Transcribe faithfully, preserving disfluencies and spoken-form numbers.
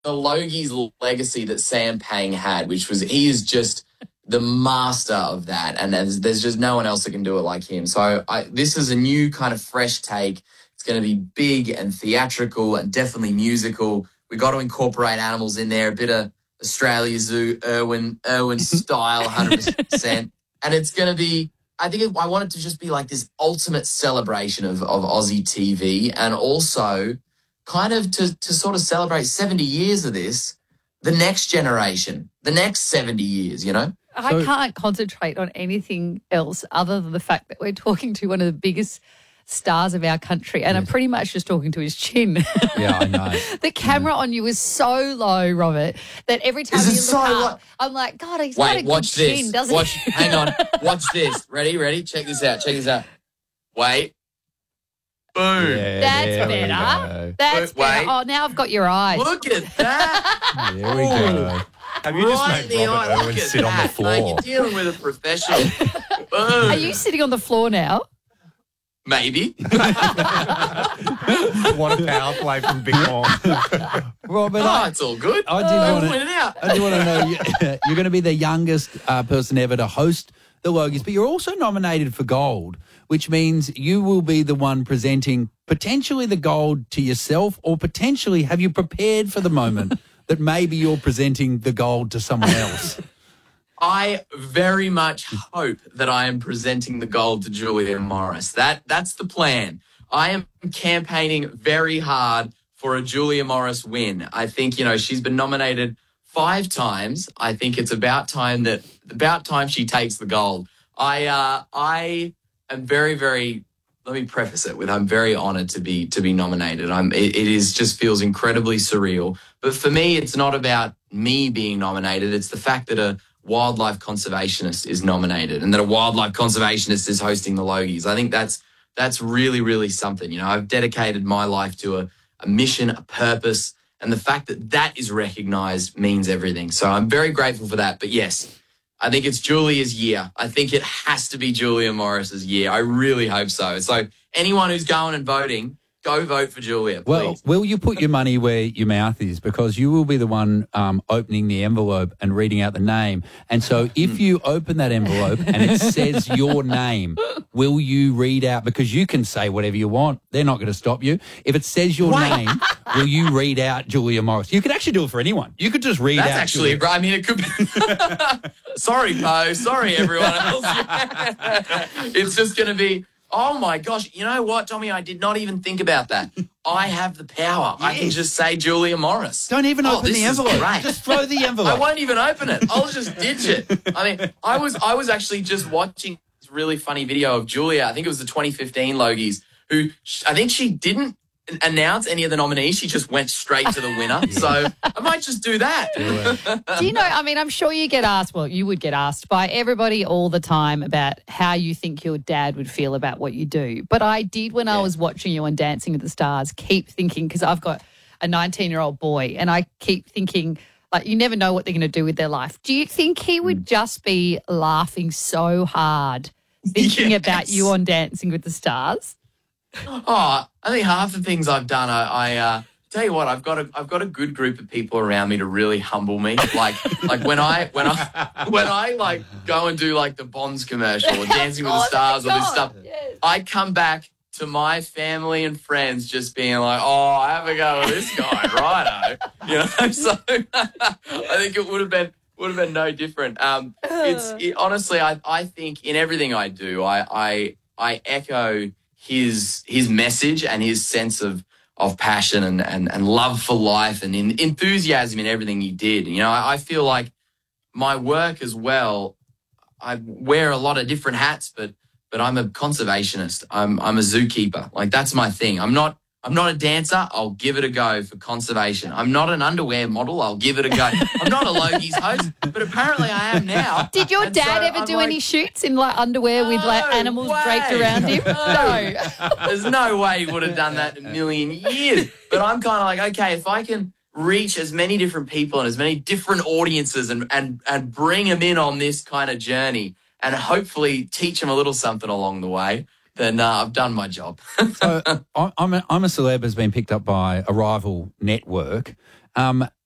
the Logie's legacy that Sam Pang had, which was he is just the master of that, and there's, there's just no one else that can do it like him. So I, this is a new kind of fresh take. It's going to be big and theatrical and definitely musical. We got to incorporate animals in there, a bit of Australia Zoo, Irwin, Irwin style, one hundred percent. And it's going to be, I think it, I want it to just be like this ultimate celebration of, of Aussie T V, and also kind of to, to sort of celebrate seventy years of this, the next generation, the next seventy years, you know? I so, can't concentrate on anything else other than the fact that we're talking to one of the biggest stars of our country, and yes. I'm pretty much just talking to his chin. Yeah, I know. The camera yeah. on you is so low, Robert, that every time is you look so up, lo- I'm like, God, he's Wait, got a watch good this. chin, doesn't watch, he? Hang on. Watch this. Ready, ready? Check this out. Check this out. Wait. Boom. Yeah, That's better. That's Wait. better. Oh, now I've got your eyes. Look at that. There we go. Have you just right made Robert Irwin sit that. on the floor? Mate, you're dealing with a professional. Boom. Are you sitting on the floor now? Maybe. What a power play from Big Mom. Robert, oh, I, it's all good. I did uh, want point it out. I do want to know, you, you're going to be the youngest uh, person ever to host the Logies, but you're also nominated for gold, which means you will be the one presenting potentially the gold to yourself, or potentially have you prepared for the moment that maybe you're presenting the gold to someone else? I very much hope that I am presenting the gold to Julia Morris. That That's the plan. I am campaigning very hard for a Julia Morris win. I think, you know, she's been nominated five times. I think it's about time that about time she takes the gold. I uh, I am very, very. Let me preface it with I'm very honoured to be to be nominated. I'm. It, it is just feels incredibly surreal. But for me, it's not about me being nominated. It's the fact that a wildlife conservationist is nominated and that a wildlife conservationist is hosting the Logies. I think that's that's really, really something. You know, I've dedicated my life to a, a mission, a purpose. And the fact that that is recognised means everything. So I'm very grateful for that. But yes, I think it's Julia's year. I think it has to be Julia Morris's year. I really hope so. So anyone who's going and voting, go vote for Julia, please. Well, will you put your money where your mouth is? Because you will be the one um, opening the envelope and reading out the name. And so if you open that envelope and it says your name, will you read out? Because you can say whatever you want. They're not going to stop you. If it says your What? name, will you read out Julia Morris? You could actually do it for anyone. You could just read That's out. That's actually, Julia. I mean, it could be. Sorry, Poe. Sorry, everyone else. It's just going to be, oh, my gosh. You know what, Tommy? I did not even think about that. I have the power. Yes. I can just say Julia Morris. Don't even oh, open the envelope. Great. Just throw the envelope. I won't even open it. I'll just ditch it. I mean, I was I was actually just watching this really funny video of Julia. I think it was the twenty fifteen Logies, who I think she didn't announce any of the nominees. She just went straight to the winner. Yeah. So I might just do that. Do, do you know, I mean, I'm sure you get asked, well, you would get asked by everybody all the time about how you think your dad would feel about what you do. But I did, when yeah. I was watching you on Dancing with the Stars, keep thinking, because I've got a nineteen-year-old boy, and I keep thinking, like, you never know what they're going to do with their life. Do you think he would just be laughing so hard thinking yes. about you on Dancing with the Stars? Oh, I think half the things I've done, I, I uh, tell you what, I've got a, I've got a good group of people around me to really humble me. Like, like when I, when I, when I like go and do like the Bonds commercial or Dancing with the Stars or this stuff, yes. I come back to my family and friends just being like, oh, I have a go with this guy, righto. You know, so I think it would have been would have been no different. Um, it's it, honestly, I, I think in everything I do, I, I, I echo his his message and his sense of of passion and, and, and love for life and in, enthusiasm in everything he did. You know, I, I feel like my work as well, I wear a lot of different hats, but but I'm a conservationist. I'm I'm a zookeeper. Like, that's my thing. I'm not I'm not a dancer. I'll give it a go for conservation. I'm not an underwear model. I'll give it a go. I'm not a Logies host, but apparently I am now. Did your and dad so ever I'm do like, any shoots in like underwear with like no animals way. draped around him? No. No. There's no way he would have done that in a million years. But I'm kind of like, okay, if I can reach as many different people and as many different audiences and, and, and bring them in on this kind of journey and hopefully teach them a little something along the way, then uh, I've done my job. So I'm a, I'm a celeb has been picked up by a rival network. Um,